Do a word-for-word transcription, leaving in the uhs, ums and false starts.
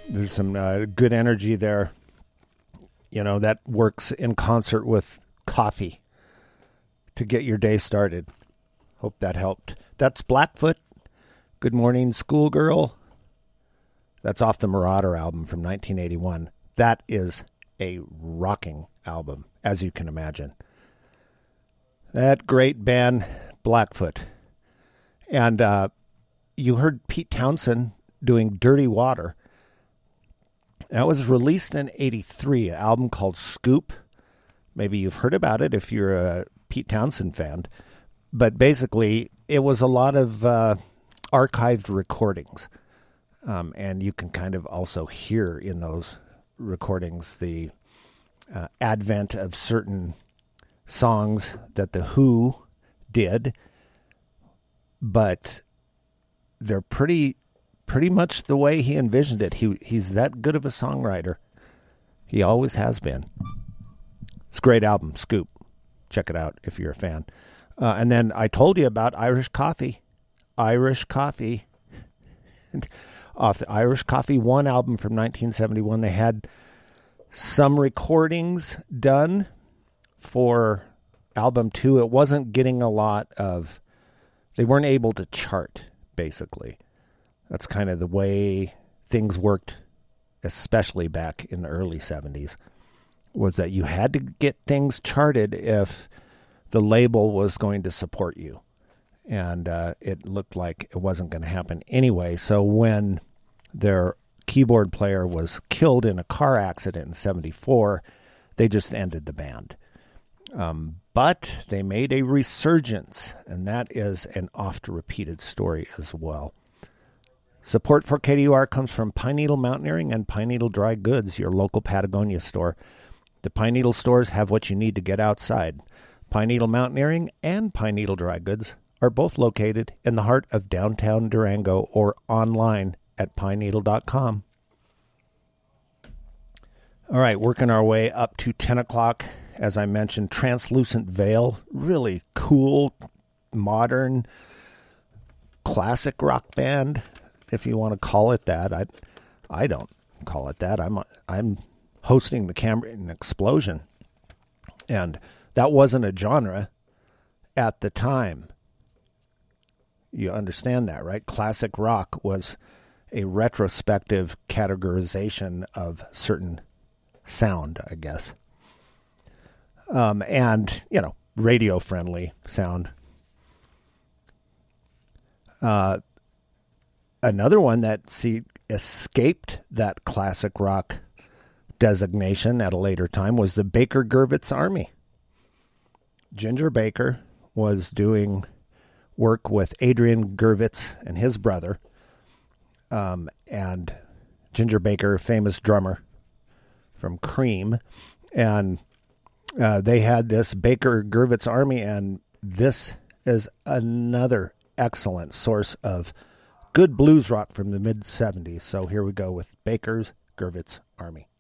There's some uh, good energy there. You know, that works in concert with coffee to get your day started. Hope that helped. That's Blackfoot. Good Morning Schoolgirl. That's off the Marauder album from nineteen eighty-one. That is a rocking album, as you can imagine. That great band, Blackfoot. And uh, you heard Pete Townshend doing Dirty Water. That was released in eighty-three, an album called Scoop. Maybe you've heard about it if you're a Pete Townshend fan. But basically, it was a lot of uh, archived recordings. Um, and you can kind of also hear in those recordings the uh, advent of certain songs that The Who did. But they're pretty pretty much the way he envisioned it. He He's that good of a songwriter. He always has been. It's a great album, Scoop. Check it out if you're a fan. Uh, and then I told you about Irish Coffee. Irish Coffee. Off the Irish Coffee One album from nineteen seventy-one. They had some recordings done for album two. It wasn't getting a lot of... They weren't able to chart, basically. That's kind of the way things worked, especially back in the early seventies, was that you had to get things charted if the label was going to support you. And uh, it looked like it wasn't going to happen anyway. So when their keyboard player was killed in a car accident in seventy-four, they just ended the band. Um, but they made a resurgence, and that is an oft-repeated story as well. Support for K D U R comes from Pine Needle Mountaineering and Pine Needle Dry Goods, your local Patagonia store. The Pine Needle stores have what you need to get outside. Pine Needle Mountaineering and Pine Needle Dry Goods are both located in the heart of downtown Durango or online at pine needle dot com. All right, working our way up to ten o'clock. As I mentioned, Translucent Veil, really cool, modern, classic rock band, if you want to call it that. I I don't call it that. I'm I'm hosting the Cambrian Explosion, and that wasn't a genre at the time. You understand that, right? Classic rock was a retrospective categorization of certain sound, I guess. Um, and, you know, radio-friendly sound. Uh, another one that, see, escaped that classic rock designation at a later time was the Baker Gurvitz Army. Ginger Baker was doing work with Adrian Gurvitz and his brother. Um, and Ginger Baker, famous drummer from Cream. And uh, they had this Baker Gurvitz Army, and this is another excellent source of good blues rock from the mid-seventies. So here we go with Baker's Gurvitz Army.